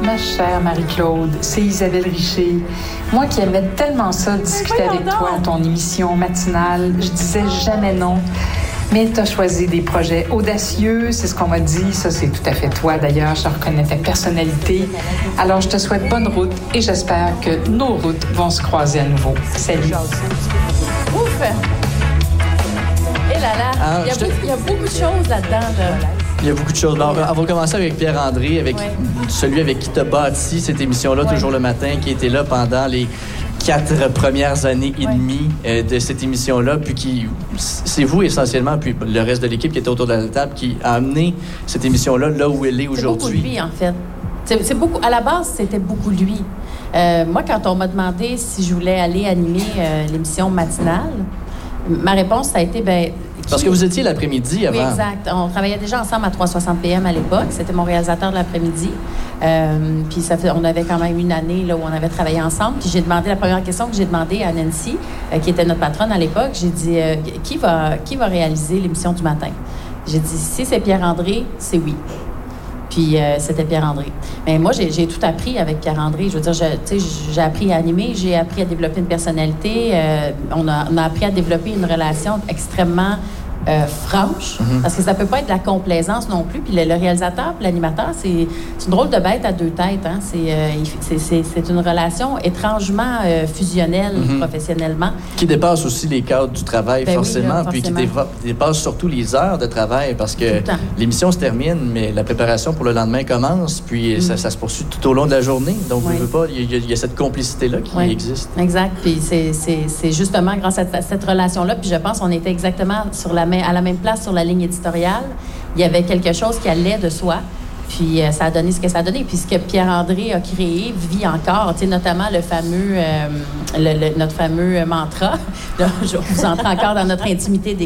Ma chère Marie-Claude, c'est Isabelle Richer. Moi qui aimais tellement ça, discuter avec toi à ton émission matinale, je disais jamais non. Mais tu as choisi des projets audacieux, c'est ce qu'on m'a dit. Ça, c'est tout à fait toi, d'ailleurs. Je reconnais ta personnalité. Alors, je te souhaite bonne route et j'espère que nos routes vont se croiser à nouveau. Salut! Ouf! Et là là, il y a beaucoup de choses là-dedans. Il y a beaucoup de choses. Alors, on va commencer avec Pierre-André, avec celui avec qui tu as bâti cette émission-là, toujours le matin, qui était là pendant les 4 premières années et demie de cette émission-là, puis c'est vous essentiellement, puis le reste de l'équipe qui était autour de la table, qui a amené cette émission-là là où elle est aujourd'hui. C'est beaucoup lui, en fait. C'est beaucoup, à la base, c'était beaucoup lui. Moi, quand on m'a demandé si je voulais aller animer l'émission matinale, ma réponse, ça a été, parce que vous étiez l'après-midi avant. Oui, exact. On travaillait déjà ensemble à 360 PM à l'époque. C'était mon réalisateur de l'après-midi. Puis on avait quand même une année là, où on avait travaillé ensemble. Puis la première question que j'ai demandé à Nancy, qui était notre patronne à l'époque, j'ai dit qui va réaliser l'émission du matin? J'ai dit si c'est Pierre-André, c'est oui. Puis c'était Pierre-André. Mais moi, j'ai tout appris avec Pierre-André. Je veux dire, j'ai appris à animer, j'ai appris à développer une personnalité. On a appris à développer une relation extrêmement franche, parce que ça peut pas être de la complaisance non plus. Puis le réalisateur, puis l'animateur, c'est une drôle de bête à deux têtes. Hein? C'est une relation étrangement fusionnelle professionnellement. Qui dépasse aussi les cadres du travail, forcément, puis qui dépasse surtout les heures de travail, parce que l'émission se termine, mais la préparation pour le lendemain commence, puis ça se poursuit tout au long de la journée. Donc, il y a cette complicité-là qui existe. Exact. Puis c'est justement grâce à cette relation-là, puis je pense qu'on était exactement à la même place sur la ligne éditoriale. Il y avait quelque chose qui allait de soi. Puis ça a donné ce que ça a donné. Puis ce que Pierre-André a créé vit encore. Tu sais, notamment le fameux, notre fameux mantra. Là, vous entrez encore dans notre intimité